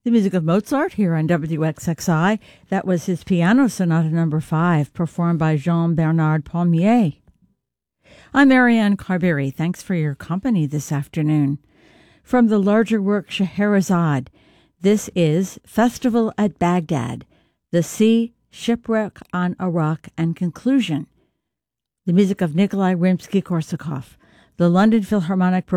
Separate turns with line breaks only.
The music of Mozart here on WXXI. That was his Piano Sonata No. 5, performed by Jean-Bernard Palmier. I'm Marianne Carberry. Thanks for your company this afternoon. From the larger work Scheherazade, this is Festival at Baghdad, The Sea, Shipwreck on a Rock, and Conclusion. The music of Nikolai Rimsky-Korsakov. The London Philharmonic